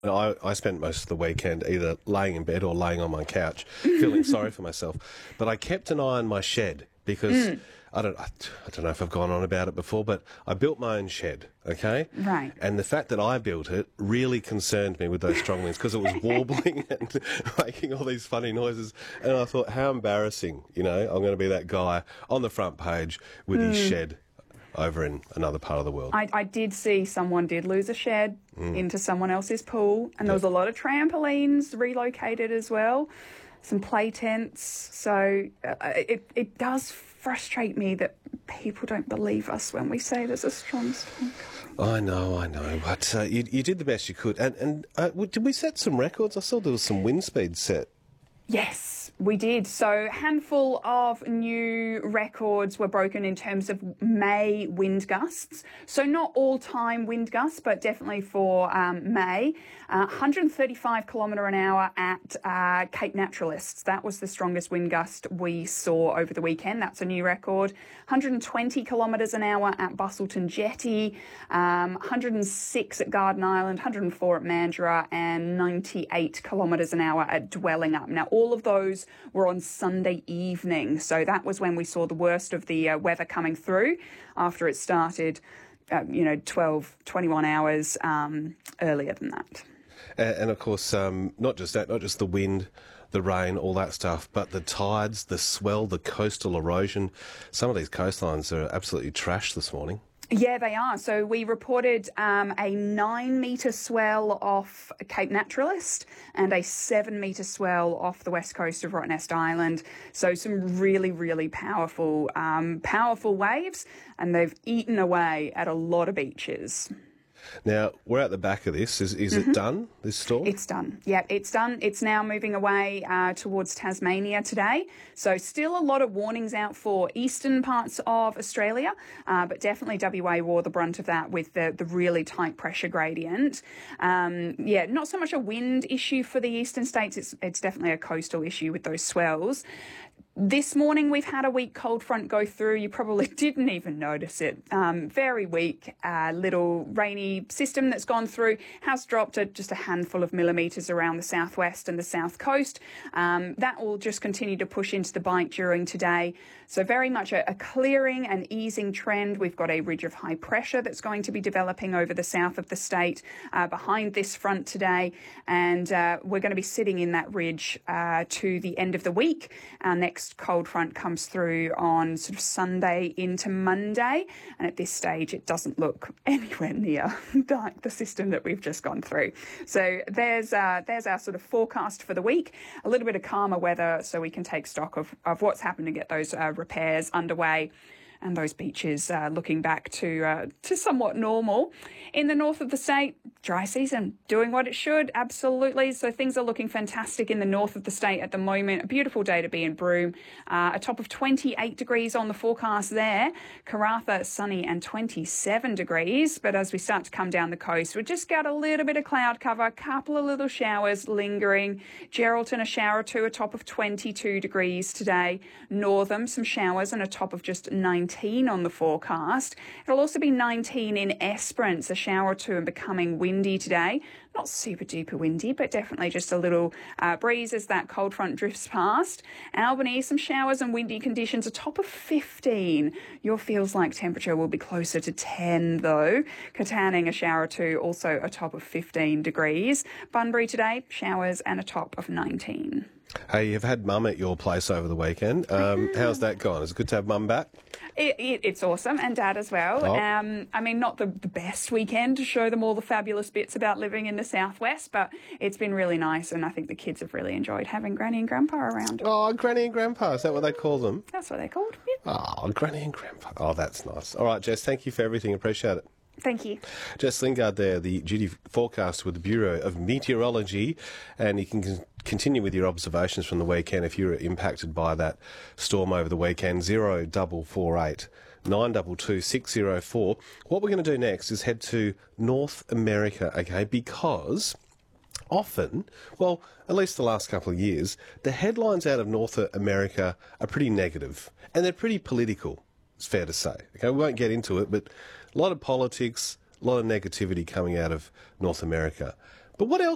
I spent most of the weekend either laying in bed or laying on my couch, feeling sorry for myself. But I kept an eye on my shed because I don't know if I've gone on about it before, but I built my own shed, okay? Right. And the fact that I built it really concerned me with those strong winds because it was warbling and making all these funny noises. And I thought, how embarrassing, I'm going to be that guy on the front page with his shed over in another part of the world. I did see someone did lose a shed into someone else's pool, and there was a lot of trampolines relocated as well, some play tents. So it does frustrate me that people don't believe us when we say there's a strong storm coming. I know, but you did the best you could. And did we set some records? I saw there was some wind speed set. Yes, we did. So a handful of new records were broken in terms of May wind gusts. So not all-time wind gusts, but definitely for May. 135 kilometre an hour at Cape Naturalists. That was the strongest wind gust we saw over the weekend. That's a new record. 120 kilometres an hour at Bustleton Jetty. 106 at Garden Island. 104 at Mandurah. And 98 kilometres an hour at Dwellingup. Now, all of those were on Sunday evening. So that was when we saw the worst of the weather coming through after it started, 12, 21 hours earlier than that. And of course, not just the wind, the rain, all that stuff, but the tides, the swell, the coastal erosion. Some of these coastlines are absolutely trashed this morning. Yeah, they are. So we reported a 9-metre swell off Cape Naturalist and a 7-metre swell off the west coast of Rottnest Island. So some really, really powerful waves, and they've eaten away at a lot of beaches. Now, we're at the back of this. Is it done, this storm? It's done. Yeah, it's done. It's now moving away towards Tasmania today. So still a lot of warnings out for eastern parts of Australia, but definitely WA wore the brunt of that with the really tight pressure gradient. Not so much a wind issue for the eastern states. It's definitely a coastal issue with those swells. This morning we've had a weak cold front go through. You probably didn't even notice it. Very weak, little rainy system that's gone through, has dropped just a handful of millimetres around the southwest and the south coast. That will just continue to push into the bite during today. So very much a clearing and easing trend. We've got a ridge of high pressure that's going to be developing over the south of the state behind this front today. And we're going to be sitting in that ridge to the end of the week. Our next cold front comes through on sort of Sunday into Monday, and at this stage it doesn't look anywhere near like the system that we've just gone through. So there's our sort of forecast for the week. A little bit of calmer weather so we can take stock of what's happened and get those repairs underway and those beaches looking back to somewhat normal. In the north of the state, dry season, doing what it should, absolutely. So things are looking fantastic in the north of the state at the moment. A beautiful day to be in Broome. A top of 28 degrees on the forecast there. Karratha, sunny and 27 degrees. But as we start to come down the coast, we just got a little bit of cloud cover, a couple of little showers lingering. Geraldton, a shower or two, a top of 22 degrees today. Northam, some showers and a top of just 19 on the forecast. It'll also be 19 in Esperance, a shower or two and becoming windy today. Not super duper windy, but definitely just a little breeze as that cold front drifts past. Albany, some showers and windy conditions, a top of 15. Your feels like temperature will be closer to 10 though. Katanning, a shower or two, also a top of 15 degrees. Bunbury today, showers and a top of 19. Hey, you've had Mum at your place over the weekend. How's that gone? Is it good to have Mum back? It's awesome, and Dad as well. Oh. I mean, not the best weekend to show them all the fabulous bits about living in the southwest, but it's been really nice, and I think the kids have really enjoyed having Granny and Grandpa around. Oh, Granny and Grandpa, is that what they call them? That's what they're called. Yeah. Oh, Granny and Grandpa. Oh, that's nice. All right, Jess, thank you for everything. Appreciate it. Thank you. Jess Lingard there, the duty forecast with the Bureau of Meteorology, and you can continue with your observations from the weekend if you were impacted by that storm over the weekend. 0448 922 604. What we're going to do next is head to North America, okay, because often, well, at least the last couple of years, the headlines out of North America are pretty negative, and they're pretty political, it's fair to say. Okay, we won't get into it, but a lot of politics, a lot of negativity coming out of North America. But what else